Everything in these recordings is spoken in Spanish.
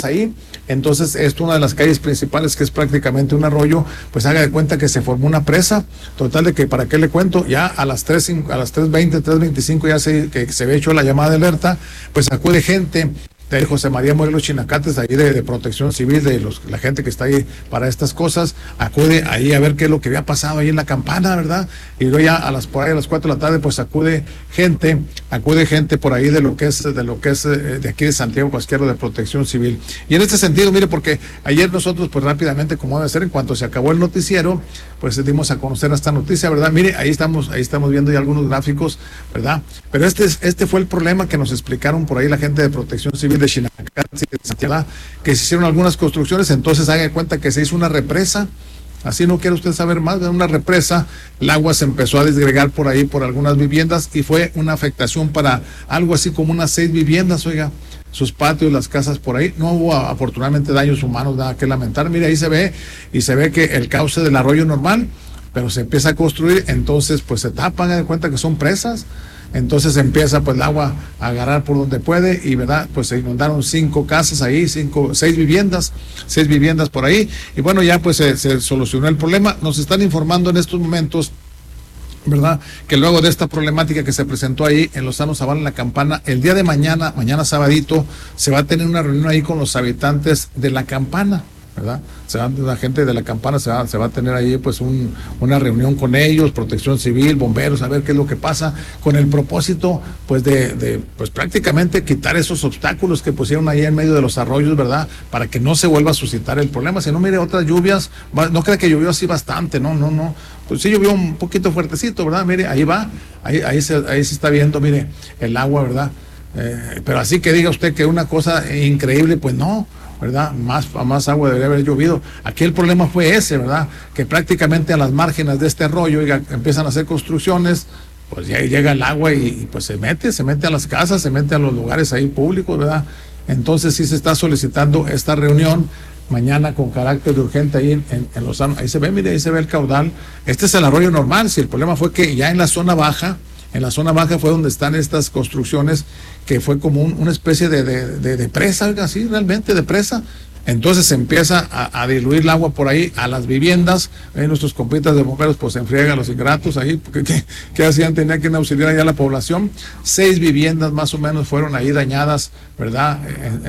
ahí. Entonces, esto una de las calles principales, que es prácticamente un arroyo, pues haga de cuenta que se formó una presa. Total de que, ¿para qué le cuento? Ya a las 3:20, 3:25 ya que se había hecho la llamada de alerta, pues acude gente de José María Morelos Chinacates, ahí de Protección Civil, la gente que está ahí para estas cosas, acude ahí a ver qué es lo que había pasado ahí en la Campana, ¿verdad? Y luego ya por ahí a las 4 de la tarde, pues acude gente por ahí de lo que es de aquí de Santiago Pasquero, de Protección Civil. Y en este sentido, mire, porque ayer nosotros, pues rápidamente, como debe ser, en cuanto se acabó el noticiero, pues dimos a conocer esta noticia, ¿verdad? Mire, ahí estamos viendo ya algunos gráficos, ¿verdad? Pero este fue el problema que nos explicaron por ahí la gente de Protección Civil de Chinacates y de Santiago, que se hicieron algunas construcciones. Entonces haga de cuenta que se hizo una represa. Así no quiere usted saber más de una represa. El agua se empezó a disgregar por ahí por algunas viviendas y fue una afectación para algo así como unas 6 viviendas, oiga, sus patios, las casas por ahí. No hubo afortunadamente daños humanos, nada que lamentar. Mire, ahí se ve que el cauce del arroyo normal, pero se empieza a construir, entonces pues se tapan, hagan de cuenta que son presas. Entonces empieza pues el agua a agarrar por donde puede y, ¿verdad? Pues se inundaron 5 casas ahí, 6 viviendas por ahí. Y bueno, ya pues se solucionó el problema. Nos están informando en estos momentos, ¿verdad?, que luego de esta problemática que se presentó ahí en Lozano Zavala, en la Campana, el día de mañana sabadito, se va a tener una reunión ahí con los habitantes de la Campana, ¿verdad? La gente de la Campana se va a tener ahí pues una reunión con ellos, Protección Civil, bomberos, a ver qué es lo que pasa, con el propósito pues de pues prácticamente quitar esos obstáculos que pusieron ahí en medio de los arroyos, ¿verdad?, para que no se vuelva a suscitar el problema. Si no, mire, otras lluvias, no crea que llovió así bastante, no, pues sí llovió un poquito fuertez,ito, ¿verdad? Mire, ahí se está viendo, mire, el agua, ¿verdad? Pero así que diga usted que una cosa increíble, pues no, ¿verdad? Más agua debería haber llovido. Aquí el problema fue ese, ¿verdad? Que prácticamente a las márgenes de este arroyo empiezan a hacer construcciones, pues ya llega el agua y pues se mete a las casas, se mete a los lugares ahí públicos, ¿verdad? Entonces sí se está solicitando esta reunión mañana con carácter de urgente ahí en Lozano. Ahí se ve, mire, ahí se ve el caudal. Este es el arroyo normal. Si el problema fue que ya en la zona baja fue donde están estas construcciones, que fue como una especie de presa, algo así, realmente de presa. Entonces se empieza a diluir el agua por ahí a las viviendas. Nuestros compitas de bomberos pues se enfriegan los ingratos ahí, porque ¿qué hacían? Tenían que auxiliar allá a la población. 6 viviendas más o menos fueron ahí dañadas, ¿verdad?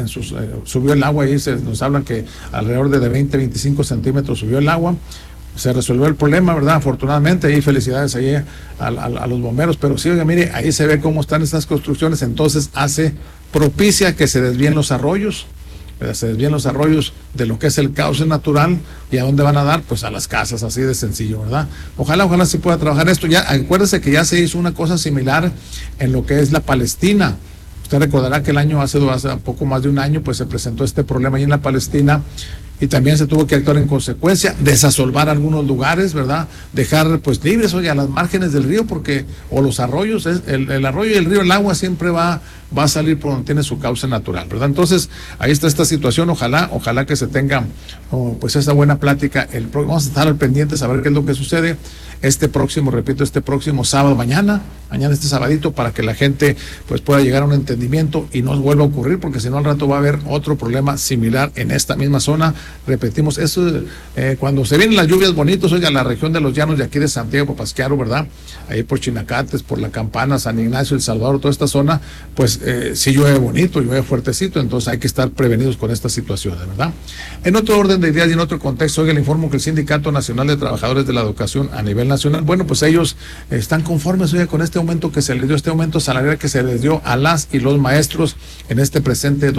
Subió el agua y nos hablan que alrededor de 20-25 centímetros subió el agua. Se resolvió el problema, ¿verdad? Afortunadamente, y felicidades ahí a los bomberos. Pero sí, oiga, mire, ahí se ve cómo están estas construcciones. Entonces propicia que se desvíen los arroyos, ¿verdad? Se desvíen los arroyos de lo que es el cauce natural. ¿Y a dónde van a dar? Pues a las casas, así de sencillo, ¿verdad? Ojalá se pueda trabajar esto. Ya acuérdese que ya se hizo una cosa similar en lo que es la Palestina. Usted recordará que hace poco más de un año, pues se presentó este problema ahí en la Palestina, y también se tuvo que actuar en consecuencia, desasolvar algunos lugares, ¿verdad? Dejar pues libres, oye, a las márgenes del río, o los arroyos, el arroyo y el río, el agua siempre va a salir por donde tiene su cauce natural, ¿verdad? Entonces, ahí está esta situación. Ojalá que se tenga pues esa buena plática. Vamos a estar al pendiente, saber qué es lo que sucede este próximo sábado, mañana este sabadito, para que la gente pues pueda llegar a un entendimiento y no vuelva a ocurrir, porque si no al rato va a haber otro problema similar en esta misma zona. Repetimos, eso cuando se vienen las lluvias bonitas, oiga, la región de los llanos de aquí de Santiago Pasquero, ¿verdad? Ahí por Chinacates, por la Campana, San Ignacio, El Salvador, toda esta zona, pues sí llueve bonito, llueve fuertecito. Entonces hay que estar prevenidos con estas situaciones, ¿verdad? En otro orden de ideas y en otro contexto, oiga, le informo que el Sindicato Nacional de Trabajadores de la Educación a nivel nacional, bueno, pues ellos están conformes, oiga, con este aumento que se les dio, este aumento salarial que se les dio a las y los maestros en este presente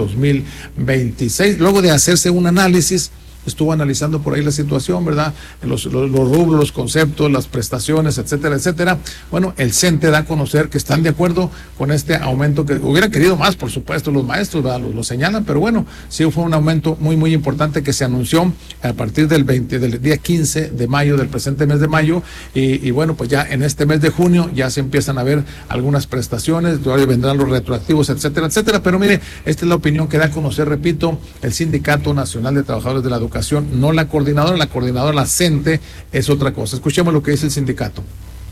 2026, luego de hacerse un análisis. Estuvo analizando por ahí la situación, ¿verdad? Los rubros, los conceptos, las prestaciones, etcétera, etcétera. Bueno, el CENTE da a conocer que están de acuerdo con este aumento, que hubieran querido más, por supuesto, los maestros, ¿verdad? Lo señalan, pero bueno, sí fue un aumento muy, muy importante que se anunció a partir del día 15 de mayo, del presente mes de mayo, y bueno, pues ya en este mes de junio ya se empiezan a ver algunas prestaciones, todavía vendrán los retroactivos, etcétera, etcétera. Pero mire, esta es la opinión que da a conocer, repito, el Sindicato Nacional de Trabajadores de la Educación, no la coordinadora, la CENTE es otra cosa. Escuchemos lo que dice el sindicato.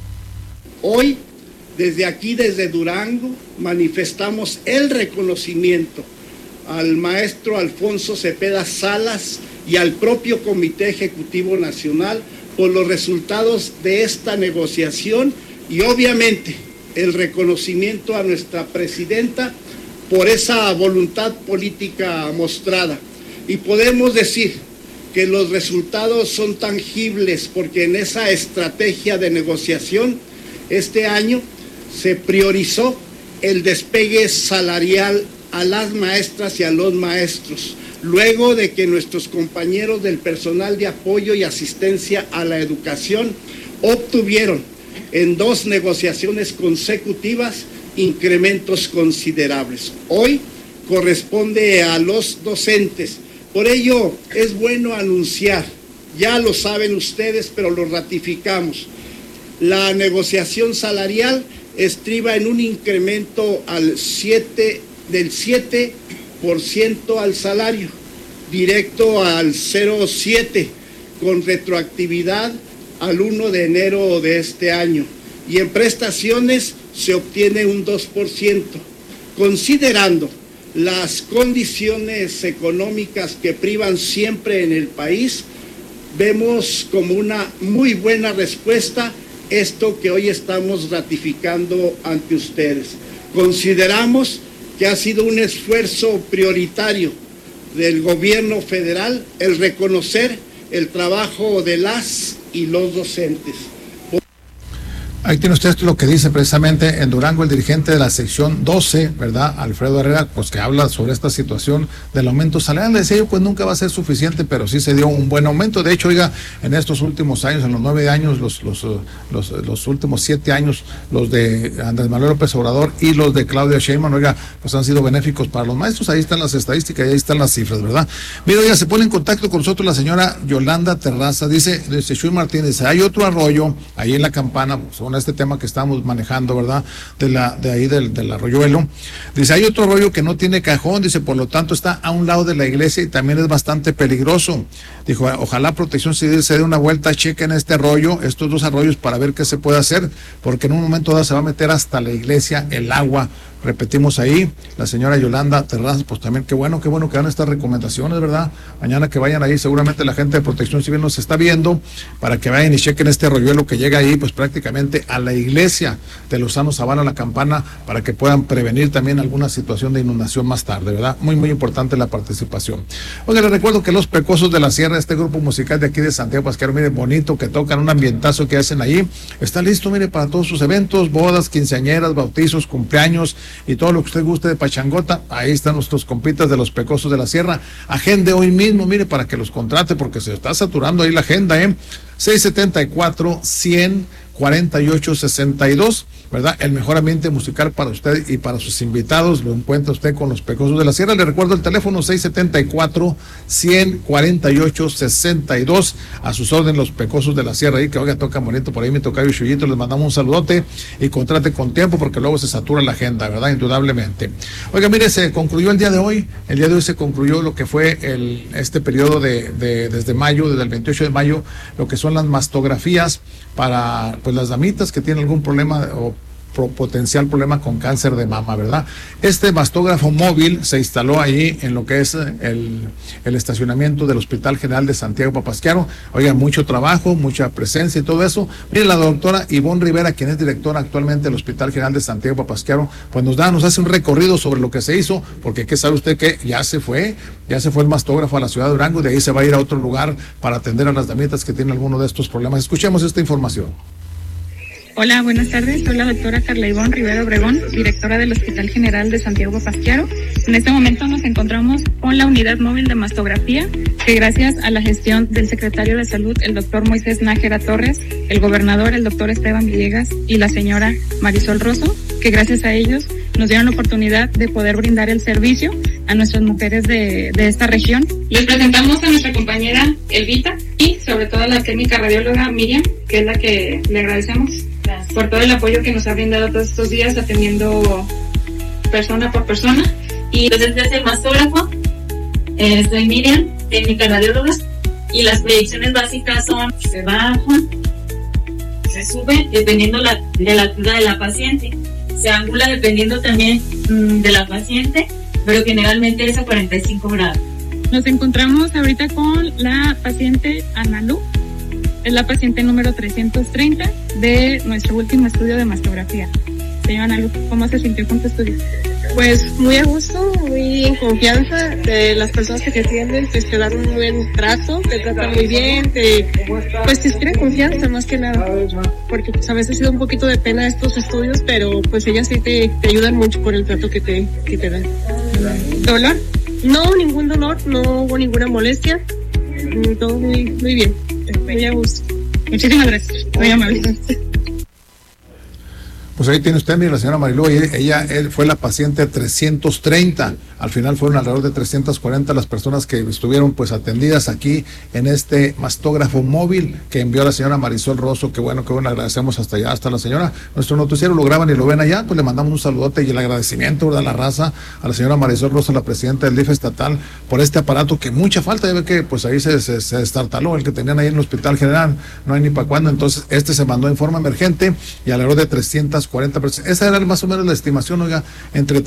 Hoy, desde aquí, desde Durango, manifestamos el reconocimiento al maestro Alfonso Cepeda Salas y al propio Comité Ejecutivo Nacional por los resultados de esta negociación y obviamente el reconocimiento a nuestra presidenta por esa voluntad política mostrada. Y podemos decir que los resultados son tangibles porque en esa estrategia de negociación este año se priorizó el despegue salarial a las maestras y a los maestros, luego de que nuestros compañeros del personal de apoyo y asistencia a la educación obtuvieron en 2 negociaciones consecutivas incrementos considerables. Hoy corresponde a los docentes. Por ello es bueno anunciar, ya lo saben ustedes, pero lo ratificamos. La negociación salarial estriba en un incremento del 7% al salario, directo al 0,7, con retroactividad al 1 de enero de este año. Y en prestaciones se obtiene un 2%. Considerando las condiciones económicas que privan siempre en el país, vemos como una muy buena respuesta esto que hoy estamos ratificando ante ustedes. Consideramos que ha sido un esfuerzo prioritario del gobierno federal el reconocer el trabajo de las y los docentes. Ahí tiene usted lo que dice precisamente en Durango el dirigente de la sección 12, ¿verdad? Alfredo Herrera, pues que habla sobre esta situación del aumento salarial. Le decía yo, pues nunca va a ser suficiente, pero sí se dio un buen aumento. De hecho, oiga, en estos últimos años, en los 9 años, los últimos 7 años, los de Andrés Manuel López Obrador y los de Claudia Sheinbaum, oiga, pues han sido benéficos para los maestros. Ahí están las estadísticas y ahí están las cifras, ¿verdad? Mira, oiga, se pone en contacto con nosotros la señora Yolanda Terraza, dice Chuy Martínez, hay otro arroyo ahí en la Campana, pues, este tema que estamos manejando, ¿verdad? Del arroyuelo. Dice, hay otro arroyo que no tiene cajón, dice, por lo tanto está a un lado de la iglesia y también es bastante peligroso. Dijo, ojalá Protección Civil se dé una vuelta, chequen este arroyo, estos 2 arroyos para ver qué se puede hacer, porque en un momento dado se va a meter hasta la iglesia el agua. Repetimos ahí, la señora Yolanda Terrazas, pues también qué bueno que dan estas recomendaciones, ¿verdad? Mañana que vayan ahí, seguramente la gente de Protección Civil nos está viendo, para que vayan y chequen este arroyuelo que llega ahí, pues prácticamente a la iglesia de Lozano Zavala, La Campana, para que puedan prevenir también alguna situación de inundación más tarde, ¿verdad? Muy, muy importante la participación. Oiga, les recuerdo que Los Pecosos de la Sierra, este grupo musical de aquí de Santiago Pasquero, mire, bonito, que tocan, un ambientazo que hacen ahí, está listo, mire, para todos sus eventos, bodas, quinceañeras, bautizos, cumpleaños, y todo lo que usted guste de pachangota. Ahí están nuestros compitas de Los Pecosos de la Sierra. Agende hoy mismo, mire, para que los contrate, porque se está saturando ahí la agenda, 674-100-4862, ¿verdad? El mejor ambiente musical para usted y para sus invitados lo encuentra usted con Los Pecosos de la Sierra. Le recuerdo el teléfono 674-100-4862, a sus órdenes Los Pecosos de la Sierra, ahí que oiga, toca bonito por ahí mi tocayo Chuyito, les mandamos un saludote y contrate con tiempo porque luego se satura la agenda, ¿verdad? Indudablemente. Oiga, mire, se concluyó el día de hoy se concluyó lo que fue este periodo desde mayo, desde el 28 de mayo, lo que son las mastografías para pues las damitas que tienen algún problema o potencial problema con cáncer de mama, ¿verdad? Este mastógrafo móvil se instaló ahí en lo que es el estacionamiento del Hospital General de Santiago Papasquiaro. Oigan, mucho trabajo, mucha presencia y todo eso. Mire, la doctora Ivonne Rivera, quien es directora actualmente del Hospital General de Santiago Papasquiaro, pues nos hace un recorrido sobre lo que se hizo, porque ¿qué sabe usted? Que ya se fue el mastógrafo a la ciudad de Durango, de ahí se va a ir a otro lugar para atender a las damitas que tienen alguno de estos problemas. Escuchemos esta información. Hola, buenas tardes. Soy la doctora Carla Ivonne Rivera Obregón, directora del Hospital General de Santiago Papasquiaro. En este momento nos encontramos con la unidad móvil de mastografía, que gracias a la gestión del secretario de Salud, el doctor Moisés Nájera Torres, el gobernador, el doctor Esteban Villegas y la señora Marisol Rosso, que gracias a ellos nos dieron la oportunidad de poder brindar el servicio a nuestras mujeres de esta región. Les presentamos a nuestra compañera Elvita y sobre todo a la técnica radióloga Miriam, que es la que le agradecemos por todo el apoyo que nos ha brindado todos estos días atendiendo persona por persona. Y pues desde el mastógrafo, soy Miriam, técnica radióloga, y las predicciones básicas son: se baja, se sube dependiendo de la altura de la paciente, se angula dependiendo también de la paciente, pero generalmente es a 45 grados. Nos encontramos ahorita con la paciente Analu, es la paciente número 330 de nuestro último estudio de mastografía. Señora Analu, ¿cómo se sintió con tu estudio? Pues muy a gusto, muy en confianza de las personas que te atienden, pues te dan un buen trato, te tratan muy bien, pues te inspiran confianza más que nada, porque pues a veces ha sido un poquito de pena estos estudios, pero pues ellas sí te ayudan mucho por el trato que te dan. ¿Dolor? No, ningún dolor, no hubo ninguna molestia, todo muy bien, muy a gusto. Muchísimas gracias, muy amable. Pues ahí tiene usted, mire, la señora Marilú, ella fue la paciente 330, al final fueron alrededor de 340 las personas que estuvieron pues atendidas aquí en este mastógrafo móvil que envió la señora Marisol Rosso, que bueno, agradecemos hasta allá, hasta la señora, nuestro noticiero lo graban y lo ven allá, pues le mandamos un saludote y el agradecimiento, ¿verdad?, la raza, a la señora Marisol Rosso, la presidenta del DIF estatal, por este aparato que mucha falta, ya ve que pues ahí se destartaló, el que tenían ahí en el Hospital General, no hay ni para cuándo, entonces se mandó en forma emergente y alrededor de 340 personas. Esa era más o menos la estimación, oiga, entre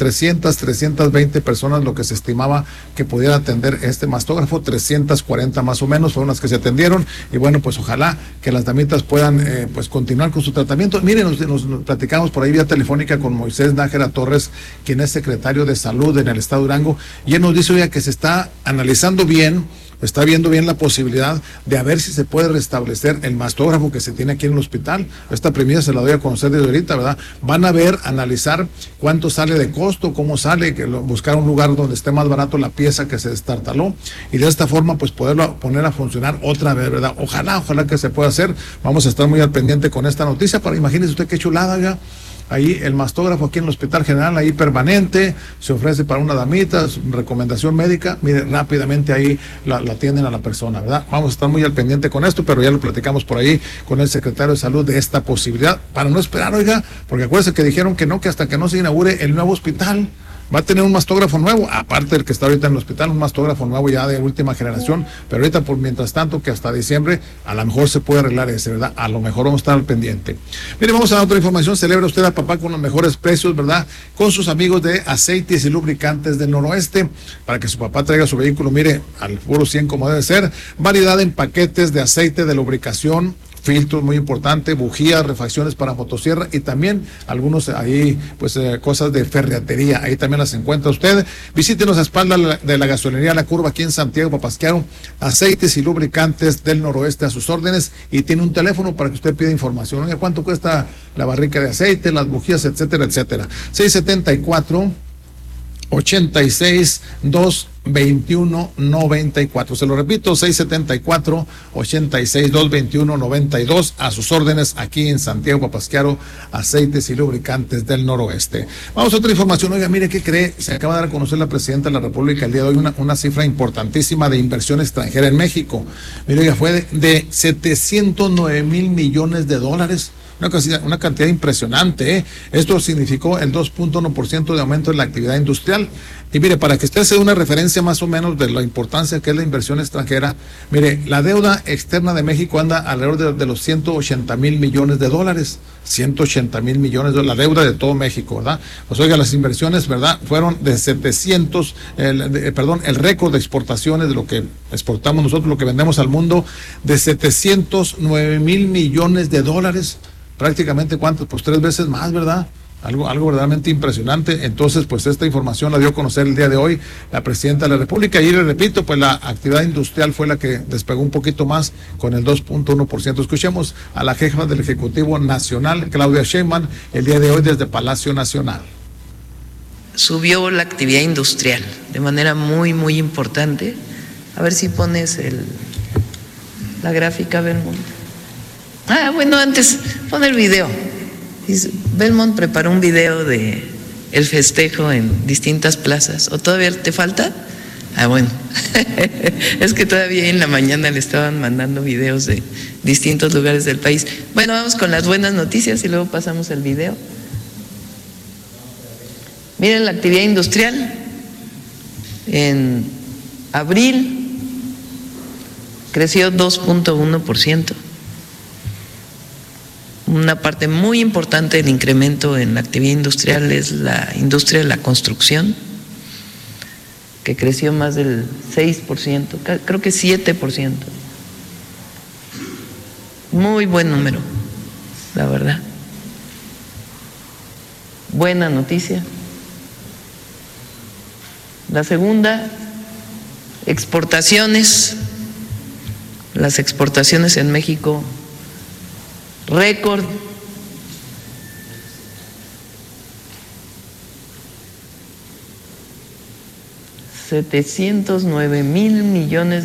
320 personas lo que se estimaba que pudiera atender este mastógrafo, 340 más o menos fueron las que se atendieron y bueno, pues ojalá que las damitas puedan pues continuar con su tratamiento. Miren, nos platicamos por ahí vía telefónica con Moisés Nájera Torres, quien es secretario de Salud en el estado de Durango, y él nos dice, oiga, que se está analizando bien, está viendo bien la posibilidad de a ver si se puede restablecer el mastógrafo que se tiene aquí en el hospital. Esta premisa se la doy a conocer desde ahorita, ¿verdad? Van a ver, analizar cuánto sale de costo, cómo sale, buscar un lugar donde esté más barato la pieza que se destartaló y de esta forma pues poderlo poner a funcionar otra vez, ¿verdad? Ojalá que se pueda hacer. Vamos a estar muy al pendiente con esta noticia, para imagínese usted qué chulada ya. Ahí el mastógrafo aquí en el Hospital General, ahí permanente, se ofrece para una damita, recomendación médica, mire, rápidamente ahí la atienden a la persona, ¿verdad? Vamos a estar muy al pendiente con esto, pero ya lo platicamos por ahí con el secretario de Salud de esta posibilidad, para no esperar, oiga, porque acuérdense que dijeron que hasta que no se inaugure el nuevo hospital, va a tener un mastógrafo nuevo, aparte del que está ahorita en el hospital, un mastógrafo nuevo ya de última generación, pero ahorita por mientras tanto que hasta diciembre a lo mejor se puede arreglar ese, ¿verdad? A lo mejor vamos a estar al pendiente. Mire, vamos a otra información. Celebra usted a papá con los mejores precios, ¿verdad? Con sus amigos de Aceites y Lubricantes del Noroeste, para que su papá traiga su vehículo, mire, al puro 100 como debe ser. Variedad en paquetes de aceite de lubricación, filtros, muy importante, bujías, refacciones para motosierra y también algunos ahí, pues cosas de ferretería, ahí también las encuentra usted. Visítenos a espalda de la gasolinería La Curva aquí en Santiago Papasquiaro, Aceites y Lubricantes del Noroeste a sus órdenes, y tiene un teléfono para que usted pida información. Oiga, ¿cuánto cuesta la barrica de aceite, las bujías, etcétera, etcétera? 674-86-221-94. Se lo repito, 674-86-221-92. A sus órdenes aquí en Santiago Papasquiaro, Aceites y Lubricantes del Noroeste. Vamos a otra información. Oiga, mire, ¿qué cree? Se acaba de dar a conocer la presidenta de la República el día de hoy una cifra importantísima de inversión extranjera en México. Mire, oiga, fue de 709 mil millones de dólares. Una cantidad impresionante, ¿eh? Esto significó el 2.1% de aumento en la actividad industrial. Y mire, para que usted se dé una referencia más o menos de la importancia que es la inversión extranjera, mire, la deuda externa de México anda alrededor de los 180 mil millones de dólares. 180 mil millones de la deuda de todo México, ¿verdad? Pues oiga, las inversiones, ¿verdad?, fueron de el récord de exportaciones de lo que exportamos nosotros, lo que vendemos al mundo, de 709 mil millones de dólares. Prácticamente, ¿cuántos? Pues 3 veces más, ¿verdad? Algo verdaderamente impresionante. Entonces, pues esta información la dio a conocer el día de hoy la presidenta de la República. Y le repito, pues la actividad industrial fue la que despegó un poquito más con el 2.1%. Escuchemos a la jefa del Ejecutivo Nacional, Claudia Sheinbaum, el día de hoy desde Palacio Nacional. Subió la actividad industrial de manera muy, muy importante. A ver si pones la gráfica, Belmont. Bueno, antes pon el video. Belmont preparó un video de el festejo en distintas plazas. ¿O todavía te falta? Bueno, es que todavía en la mañana le estaban mandando videos de distintos lugares del país. Bueno, vamos con las buenas noticias y luego pasamos el video. Miren la actividad industrial. En abril creció 2.1%. Una parte muy importante del incremento en la actividad industrial es la industria de la construcción. que creció más del 6%, creo que 7%. Muy buen número, la verdad. Buena noticia. La segunda, exportaciones. Las exportaciones en México, récord. $709 mil millones.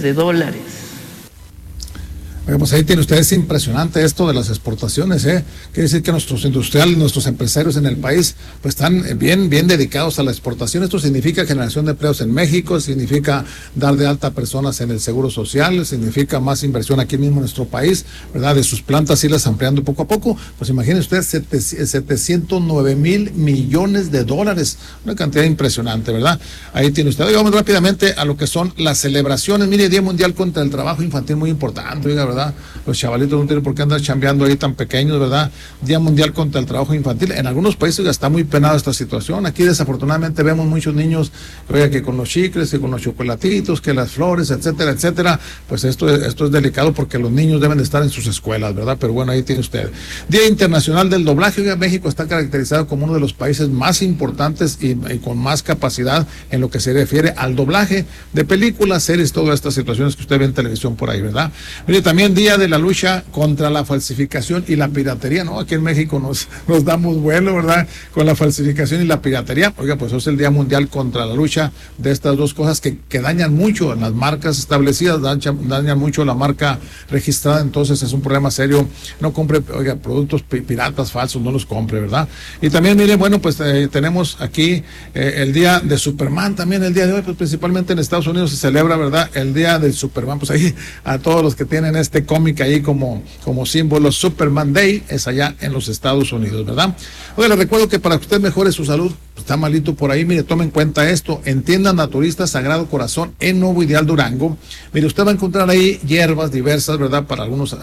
Oye, pues ahí tiene usted, es impresionante esto de las exportaciones, ¿eh? Quiere decir que nuestros industriales, nuestros empresarios en el país, pues están bien dedicados a la exportación. Esto significa generación de empleos en México, significa dar de alta a personas en el Seguro Social, significa más inversión aquí mismo en nuestro país, ¿verdad? De sus plantas irlas ampliando poco a poco. Pues imagínese usted, 709 mil millones de dólares, una cantidad impresionante, ¿verdad? Ahí tiene usted. Oiga, vamos rápidamente a lo que son las celebraciones. Mire, Día Mundial contra el Trabajo Infantil, muy importante, oiga, ¿verdad? Los chavalitos no tienen por qué andar chambeando ahí tan pequeños, ¿verdad? Día Mundial contra el Trabajo Infantil. En algunos países ya está muy penada esta situación. Aquí desafortunadamente vemos muchos niños, oiga, que con los chicles, que con los chocolatitos, que las flores, etcétera, etcétera. Pues esto es delicado porque los niños deben de estar en sus escuelas, ¿verdad? Pero bueno, ahí tiene usted. Día Internacional del Doblaje. Oiga, México está caracterizado como uno de los países más importantes y con más capacidad en lo que se refiere al doblaje de películas, series, todas estas situaciones que usted ve en televisión por ahí, ¿verdad? Mire, también Día de la Lucha contra la Falsificación y la Piratería, ¿no? Aquí en México nos damos vuelo, ¿verdad? Con la falsificación y la piratería. Oiga, pues es el Día Mundial contra la lucha de estas dos cosas que dañan mucho las marcas establecidas, dañan mucho la marca registrada. Entonces es un problema serio. No compre, oiga, productos piratas, falsos, no los compre, ¿verdad? Y también, mire, bueno, pues tenemos aquí el Día de Superman, también el día de hoy, pues principalmente en Estados Unidos se celebra, ¿verdad? El Día del Superman. Pues ahí a todos los que tienen este cómic ahí como símbolo, Superman Day, es allá en los Estados Unidos, ¿verdad? Oiga, le recuerdo que para que usted mejore su salud, está malito por ahí, mire, tome en cuenta esto, en tienda naturista Sagrado Corazón en Nuevo Ideal Durango. Mire, usted va a encontrar ahí hierbas diversas, ¿verdad? Para algunos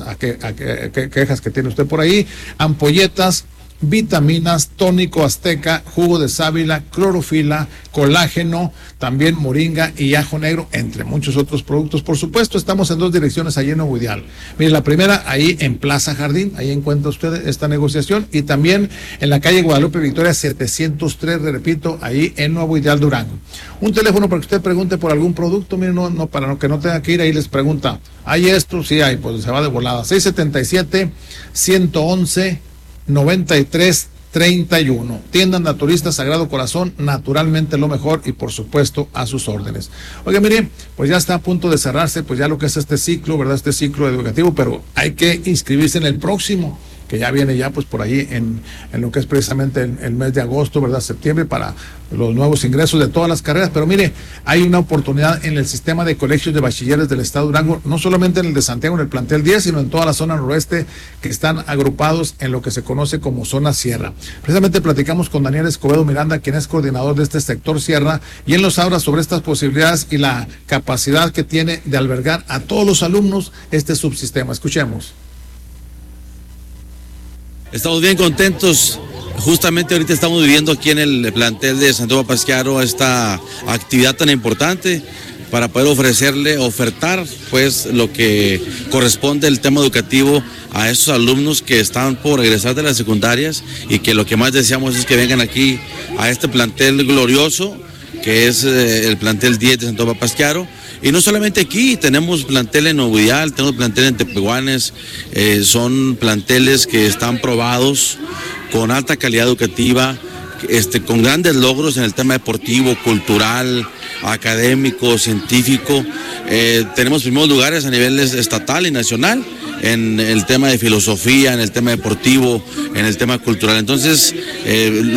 quejas que tiene usted por ahí, ampolletas, vitaminas, tónico azteca, jugo de sábila, clorofila, colágeno, también moringa y ajo negro, entre muchos otros productos. Por supuesto, estamos en dos direcciones allí en Nuevo Ideal. Mire, la primera ahí en Plaza Jardín, ahí encuentra usted esta negociación, y también en la calle Guadalupe Victoria 703, repito, ahí en Nuevo Ideal Durango. Un teléfono para que usted pregunte por algún producto, mire, no para que no tenga que ir, ahí les pregunta, ¿hay esto? Sí hay, pues se va de volada. 677-111-9331. Tienda Naturista Sagrado Corazón, naturalmente lo mejor y por supuesto a sus órdenes. Oiga, mire, pues ya está a punto de cerrarse pues ya lo que es este ciclo, ¿verdad? Este ciclo educativo, pero hay que inscribirse en el próximo, que ya viene ya pues por ahí en lo que es precisamente el mes de agosto, ¿verdad? Septiembre, para los nuevos ingresos de todas las carreras. Pero mire, hay una oportunidad en el sistema de colegios de bachilleres del estado de Durango, no solamente en el de Santiago, en el plantel 10, sino en toda la zona noroeste, que están agrupados en lo que se conoce como zona sierra. Precisamente platicamos con Daniel Escobedo Miranda, quien es coordinador de este sector sierra, y él nos habla sobre estas posibilidades y la capacidad que tiene de albergar a todos los alumnos este subsistema. Escuchemos. Estamos bien contentos. Justamente ahorita estamos viviendo aquí en el plantel de Santiago Papasquiaro esta actividad tan importante para poder ofertar pues lo que corresponde el tema educativo a esos alumnos que están por regresar de las secundarias, y que lo que más deseamos es que vengan aquí a este plantel glorioso que es el plantel 10 de Santiago Papasquiaro. Y no solamente aquí, tenemos plantel en Nuevo Ideal, tenemos plantel en Tepehuanes, son planteles que están probados con alta calidad educativa, con grandes logros en el tema deportivo, cultural, académico, científico. Tenemos primeros lugares a nivel estatal y nacional en el tema de filosofía, en el tema deportivo, en el tema cultural. Entonces,